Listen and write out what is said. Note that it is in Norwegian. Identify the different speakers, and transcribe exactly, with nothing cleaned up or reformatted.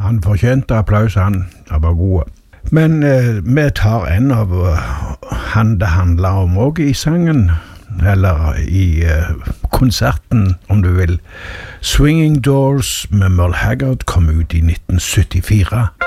Speaker 1: han fortjente applaus, han, han var god. Men eh, vi tar en av han det handler om også i sangen, eller i eh, konserten, om du vil. Swinging Doors med Merle Haggard kom ut i nitten syttifire.